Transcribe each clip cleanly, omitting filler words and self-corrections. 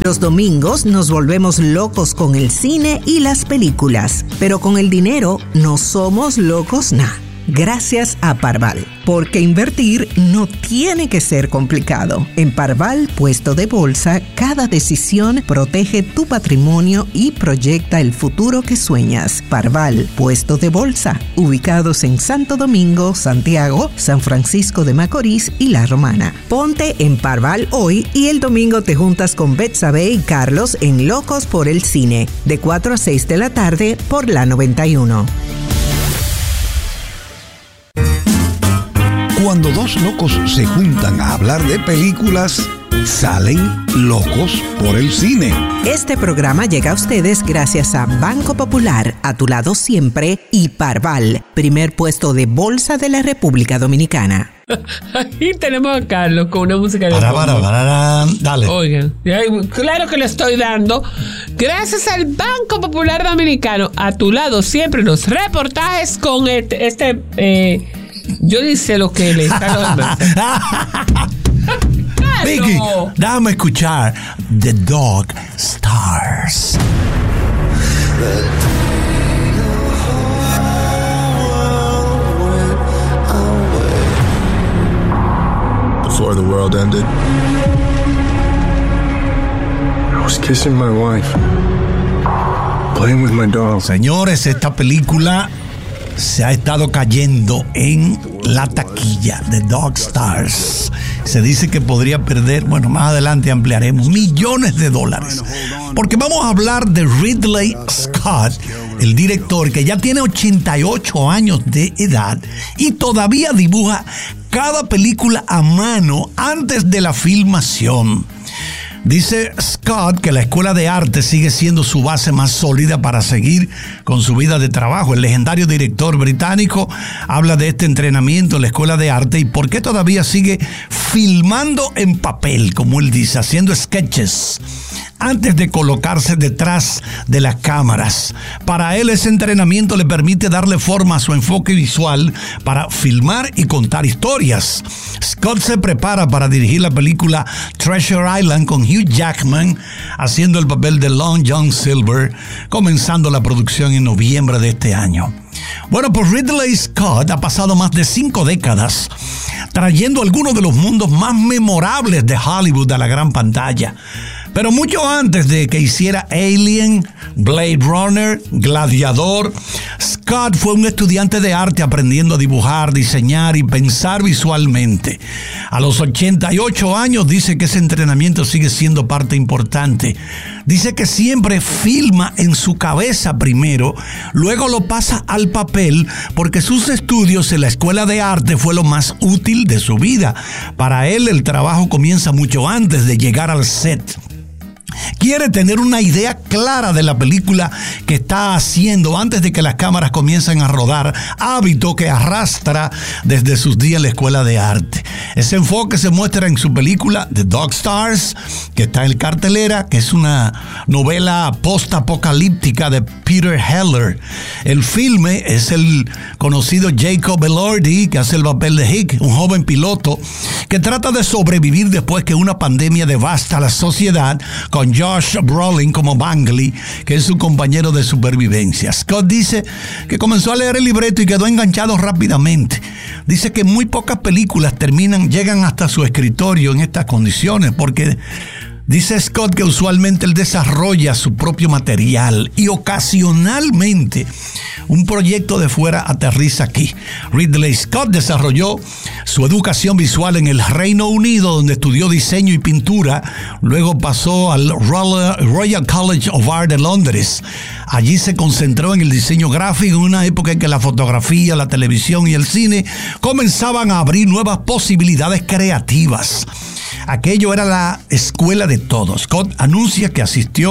Los domingos nos volvemos locos con el cine y las películas, pero con el dinero no somos locos nada. Gracias a Parval, porque invertir no tiene que ser complicado. En Parval, puesto de bolsa, cada decisión protege tu patrimonio y proyecta el futuro que sueñas. Parval, puesto de bolsa, ubicados en Santo Domingo, Santiago, San Francisco de Macorís y La Romana. Ponte en Parval hoy y el domingo te juntas con Betsabe y Carlos en Locos por el Cine, de 4 a 6 de la tarde por la 91. Cuando dos locos se juntan a hablar de películas, salen locos por el cine. Este programa llega a ustedes gracias a Banco Popular, a tu lado siempre, y Parval, primer puesto de bolsa de la República Dominicana. Ahí tenemos a Carlos con una música de Dale. Oigan, claro que le estoy dando. Gracias al Banco Popular Dominicano, a tu lado siempre, los reportajes con yo dice lo que le está dando. Vicky, déjame escuchar The Dog Stars. Before the world ended, I was kissing my wife, playing with my dog. Señores, esta película se ha estado cayendo en la taquilla de Dog Stars. Se dice que podría perder, bueno, más adelante ampliaremos, millones de dólares. Porque vamos a hablar de Ridley Scott, el director que ya tiene 88 años de edad y todavía dibuja cada película a mano antes de la filmación. Dice Scott que la escuela de arte sigue siendo su base más sólida para seguir con su vida de trabajo. El legendario director británico habla de este entrenamiento en la escuela de arte y por qué todavía sigue filmando en papel, como él dice, haciendo sketches antes de colocarse detrás de las cámaras. Para él ese entrenamiento le permite darle forma a su enfoque visual para filmar y contar historias. Scott se prepara para dirigir la película Treasure Island con Hugh Jackman haciendo el papel de Long John Silver, comenzando la producción en noviembre de este año. Bueno, pues Ridley Scott ha pasado más de 5 décadas trayendo algunos de los mundos más memorables de Hollywood a la gran pantalla. Pero mucho antes de que hiciera Alien, Blade Runner, Gladiador, Scott fue un estudiante de arte aprendiendo a dibujar, diseñar y pensar visualmente. A los 88 años dice que ese entrenamiento sigue siendo parte importante. Dice que siempre filma en su cabeza primero, luego lo pasa al papel porque sus estudios en la escuela de arte fue lo más útil de su vida. Para él el trabajo comienza mucho antes de llegar al set. Quiere tener una idea clara de la película que está haciendo antes de que las cámaras comiencen a rodar, hábito que arrastra desde sus días en la escuela de arte. Ese enfoque se muestra en su película The Dog Stars, que está en cartelera, que es una novela post-apocalíptica de Peter Heller. El filme es el conocido Jacob Elordi, que hace el papel de Hick, un joven piloto que trata de sobrevivir después que una pandemia devasta la sociedad, con Josh Brolin como Bangley, que es su compañero de supervivencia. Scott dice que comenzó a leer el libreto y quedó enganchado rápidamente. Dice que muy pocas películas llegan hasta su escritorio en estas condiciones, porque dice Scott que usualmente él desarrolla su propio material y ocasionalmente un proyecto de fuera aterriza aquí. Ridley Scott desarrolló su educación visual en el Reino Unido, donde estudió diseño y pintura. Luego pasó al Royal College of Art de Londres. Allí se concentró en el diseño gráfico en una época en que la fotografía, la televisión y el cine comenzaban a abrir nuevas posibilidades creativas. Aquello era la escuela de todos. Scott anuncia que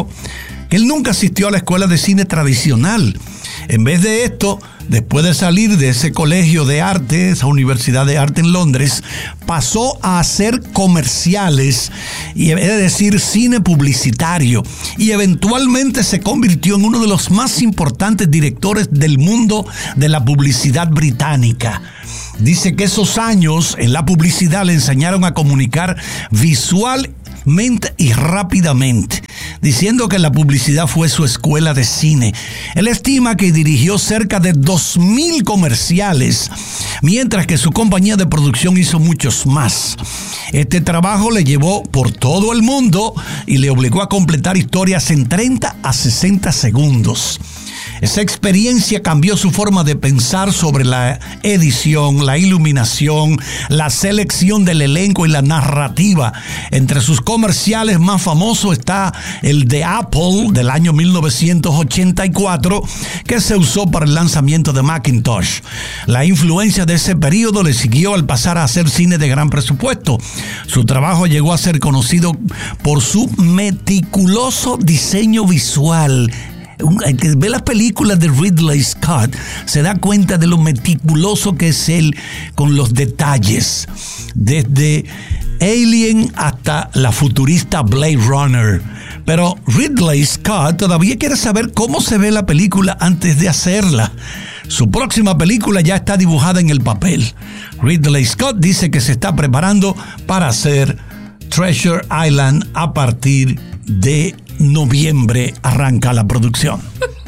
él nunca asistió a la escuela de cine tradicional. En vez de esto, después de salir de ese colegio de arte, esa universidad de arte en Londres, pasó a hacer comerciales, y es decir, cine publicitario, y eventualmente se convirtió en uno de los más importantes directores del mundo de la publicidad británica. Dice que esos años en la publicidad le enseñaron a comunicar visualmente y rápidamente. diciendo que la publicidad fue su escuela de cine. Él estima que dirigió cerca de 2,000 comerciales, mientras que su compañía de producción hizo muchos más. Este trabajo le llevó por todo el mundo y le obligó a completar historias en 30 a 60 segundos. Esa experiencia cambió su forma de pensar sobre la edición, la iluminación, la selección del elenco y la narrativa. Entre sus comerciales más famosos está el de Apple del año 1984, que se usó para el lanzamiento de Macintosh. La influencia de ese periodo le siguió al pasar a hacer cine de gran presupuesto. Su trabajo llegó a ser conocido por su meticuloso diseño visual. El que ve las películas de Ridley Scott se da cuenta de lo meticuloso que es él con los detalles, desde Alien hasta la futurista Blade Runner. Pero Ridley Scott todavía quiere saber cómo se ve la película antes de hacerla. Su próxima película ya está dibujada en el papel. Ridley Scott dice que se está preparando para hacer Treasure Island a partir de noviembre. Arranca la producción.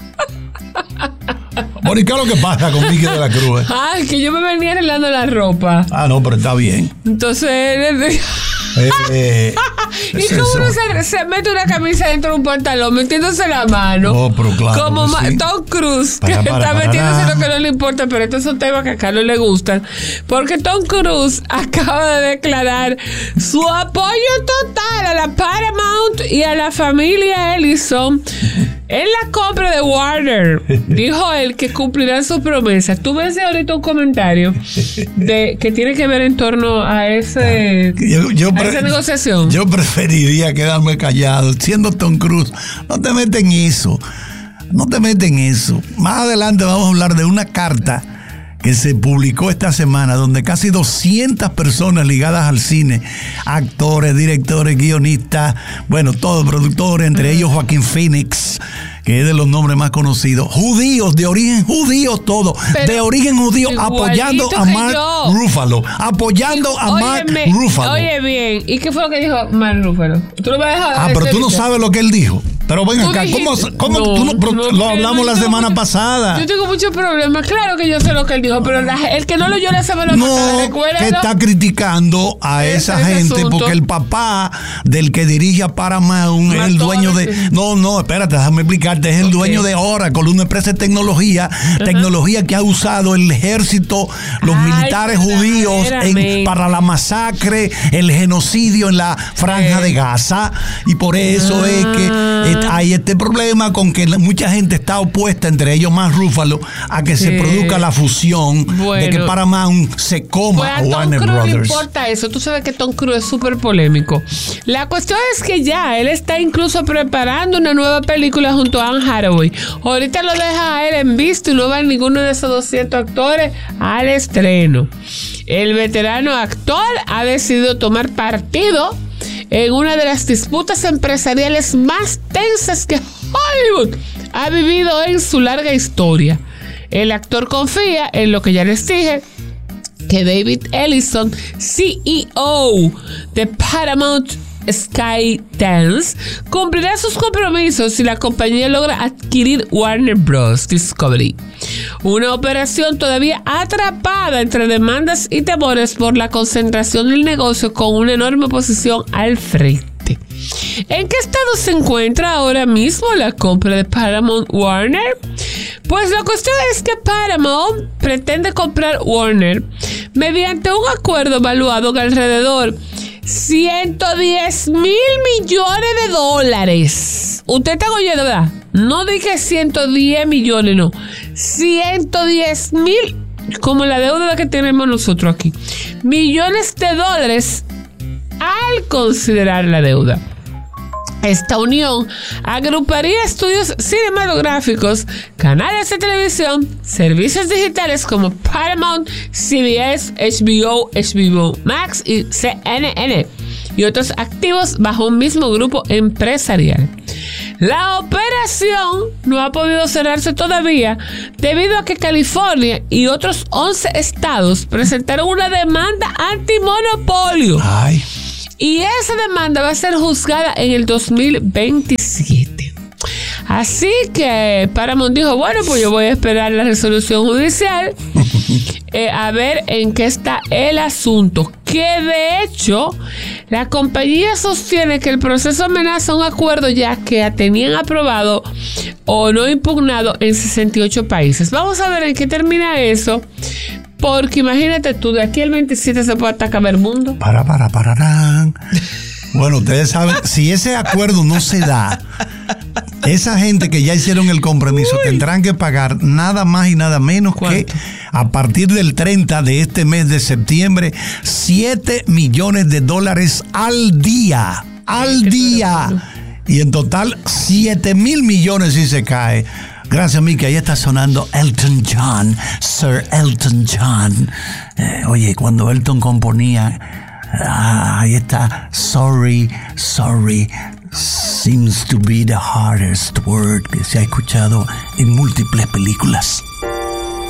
Mónica, ¿qué es lo que pasa con Vicky de la Cruz? Ay, que yo me venía arreglando la ropa. Ah, no, pero está bien. Entonces... y como uno se mete una camisa dentro de un pantalón metiéndose la mano. Oh, pero claro, como sí. Tom Cruise, que está metiéndose lo que no le importa, pero estos son temas que a Carlos le gustan. Porque Tom Cruise acaba de declarar su apoyo total a la Paramount y a la familia Ellison en la compra de Warner. Dijo él que cumplirán sus promesas. Tú ves ahorita un comentario que tiene que ver en torno a ese... esa negociación. Yo preferiría quedarme callado. Siendo Tom Cruise, no te metes en eso. No te metes en eso. Más adelante vamos a hablar de una carta que se publicó esta semana, donde casi 200 personas ligadas al cine, actores, directores, guionistas, bueno, todos productores, entre ellos Joaquín Phoenix, que es de los nombres más conocidos, judíos, de origen judío, todo, de origen judío, apoyando a Mark Ruffalo, Oye bien, ¿y qué fue lo que dijo Mark Ruffalo? ¿Tú lo vas a dejar? Pero tú no sabes lo que él dijo. Pero ven acá, ¿cómo lo hablamos la semana pasada? Yo tengo muchos problemas. Claro que yo sé lo que él dijo, pero el que no lo oyó la semana pasada, que está criticando a esa gente asunto. Porque el papá del que dirige a Paramount es el dueño de... No, espérate, déjame explicarte. Es el dueño de Oracle, una empresa de tecnología, tecnología que ha usado el ejército, los militares judíos para la masacre, el genocidio en la franja de Gaza. Y por eso es que hay este problema con que mucha gente está opuesta, entre ellos más Ruffalo, a que se produzca la fusión de que Paramount se coma a Warner Brothers. No le importa eso. Tú sabes que Tom Cruise es súper polémico. La cuestión es que ya él está incluso preparando una nueva película junto a Anne Hathaway. Ahorita lo deja a él en visto y no va ninguno de esos 200 actores al estreno. El veterano actor ha decidido tomar partido en una de las disputas empresariales más tensas que Hollywood ha vivido en su larga historia. El actor confía en lo que ya les dije, que David Ellison, CEO de Paramount Skydance, cumplirá sus compromisos si la compañía logra adquirir Warner Bros. Discovery. Una operación todavía atrapada entre demandas y temores por la concentración del negocio, con una enorme oposición al frente. ¿En qué estado se encuentra ahora mismo la compra de Paramount Warner? Pues la cuestión es que Paramount pretende comprar Warner mediante un acuerdo valuado en alrededor $110 mil millones. Usted está oyendo, ¿verdad? No dije 110 millones, no. 110 mil, como la deuda que tenemos nosotros aquí. Millones de dólares al considerar la deuda. Esta unión agruparía estudios cinematográficos, canales de televisión, servicios digitales como Paramount, CBS, HBO Max y CNN, y otros activos bajo un mismo grupo empresarial. La operación no ha podido cerrarse todavía debido a que California y otros 11 estados presentaron una demanda antimonopolio. Y esa demanda va a ser juzgada en el 2027. Así que Paramount dijo, bueno, pues yo voy a esperar la resolución judicial a ver en qué está el asunto. Que de hecho, la compañía sostiene que el proceso amenaza un acuerdo ya que tenían aprobado o no impugnado en 68 países. Vamos a ver en qué termina eso. Porque imagínate tú, de aquí al 27 se puede atacar el mundo. Pararán. Bueno, ustedes saben, si ese acuerdo no se da, esa gente que ya hicieron el compromiso tendrán que pagar nada más y nada menos que a partir del 30 de este mes de septiembre, $7 millones al día. Al día. Y en total, 7,000 millones si se cae. Gracias, Miki. Ahí está sonando Elton John, Sir Elton John. Oye, cuando Elton componía, ahí está, sorry, seems to be the hardest word que se ha escuchado en múltiples películas.